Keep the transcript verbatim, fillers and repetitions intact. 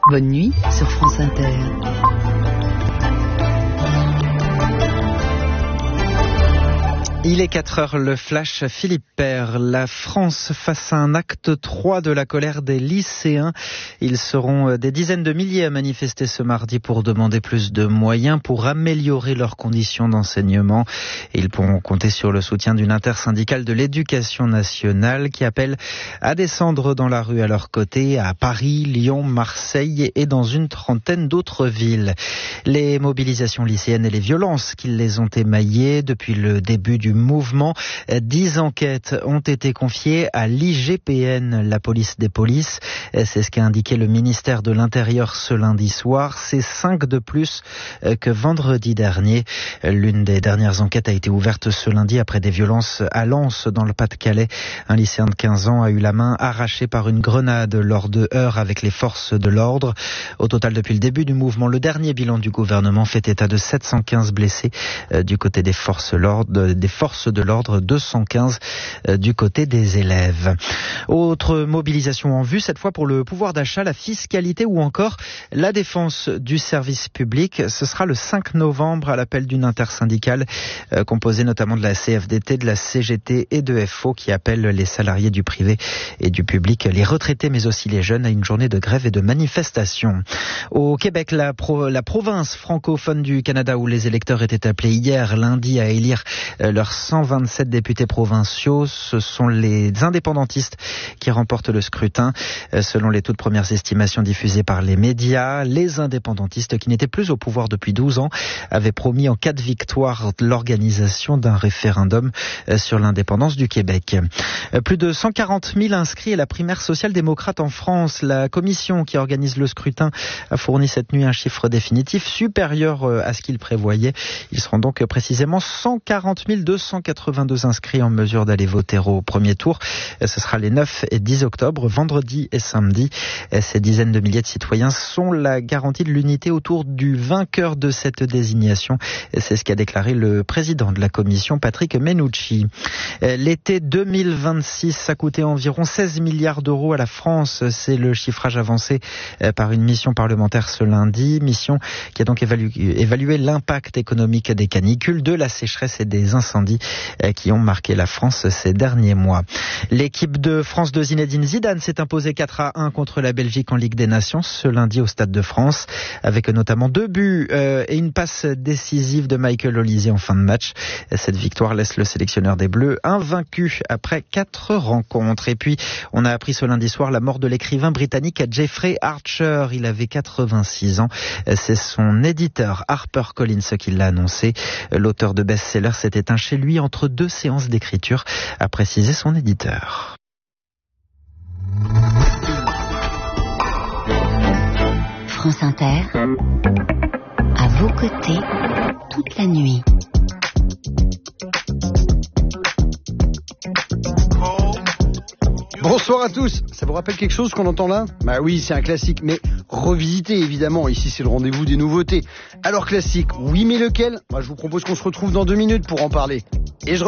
Bonne nuit sur France Inter. Il est quatre heures, le flash Philippe Père. La France face à un acte trois de la colère des lycéens. Ils seront des dizaines de milliers à manifester ce mardi pour demander plus de moyens pour améliorer leurs conditions d'enseignement. Ils pourront compter sur le soutien d'une intersyndicale de l'éducation nationale qui appelle à descendre dans la rue à leur côté à Paris, Lyon, Marseille et dans une trentaine d'autres villes. Les mobilisations lycéennes et les violences qui les ont émaillées depuis le début du mouvement. Dix enquêtes ont été confiées à l'I G P N, la police des polices. C'est ce qu'a indiqué le ministère de l'Intérieur ce lundi soir. C'est cinq de plus que vendredi dernier. L'une des dernières enquêtes a été ouverte ce lundi après des violences à Lens, dans le Pas-de-Calais. Un lycéen de quinze ans a eu la main arrachée par une grenade lors de heurts avec les forces de l'ordre. Au total, depuis le début du mouvement, le dernier bilan du gouvernement fait état de sept cent quinze blessés du côté des forces de l'ordre, des forces de l'ordre, deux cent quinze du côté des élèves. Autre mobilisation en vue, cette fois pour le pouvoir d'achat, la fiscalité ou encore la défense du service public. Ce sera le cinq novembre à l'appel d'une intersyndicale euh, composée notamment de la C F D T, de la C G T et de F O qui appelle les salariés du privé et du public, les retraités mais aussi les jeunes à une journée de grève et de manifestation. Au Québec, la, pro, la province francophone du Canada où les électeurs étaient appelés hier lundi à élire euh, leurs cent vingt-sept députés provinciaux, ce sont les indépendantistes qui remportent le scrutin. Selon les toutes premières estimations diffusées par les médias, les indépendantistes, qui n'étaient plus au pouvoir depuis douze ans, avaient promis en cas de victoire l'organisation d'un référendum sur l'indépendance du Québec. Plus de cent quarante mille inscrits à la primaire social-démocrate en France. La commission qui organise le scrutin a fourni cette nuit un chiffre définitif supérieur à ce qu'il prévoyait. Ils seront donc précisément cent quarante mille deux cent quatre-vingt-deux inscrits en mesure d'aller voter au premier tour. Ce sera les neuf et dix octobre, vendredi et samedi. Ces dizaines de milliers de citoyens sont la garantie de l'unité autour du vainqueur de cette désignation. C'est ce qu'a déclaré le président de la commission, Patrick Menucci. L'été deux mille vingt-six, ça coûtait environ seize milliards d'euros à la France. C'est le chiffrage avancé par une mission parlementaire ce lundi. Mission qui a donc évalué, évalué l'impact économique des canicules, de la sécheresse et des incendies qui ont marqué la France ces derniers mois. L'équipe de France de Zinedine Zidane s'est imposée quatre à un contre la Belgique en Ligue des Nations ce lundi au Stade de France, avec notamment deux buts euh, et une passe décisive de Michael Olise en fin de match. Cette victoire laisse le sélectionneur des Bleus invaincu après quatre rencontres. Et puis, on a appris ce lundi soir la mort de l'écrivain britannique Jeffrey Archer. Il avait quatre-vingt-six ans. C'est son éditeur HarperCollins qui l'a annoncé. L'auteur de best-seller s'est éteint chez lui entre deux séances d'écriture, a précisé son éditeur. France Inter, à vos côtés, toute la nuit. Bonsoir à tous. Ça vous rappelle quelque chose qu'on entend là ? Bah oui, c'est un classique, mais revisité évidemment. Ici, c'est le rendez-vous des nouveautés. Alors classique, oui, mais lequel ? Bah, je vous propose qu'on se retrouve dans deux minutes pour en parler. Et je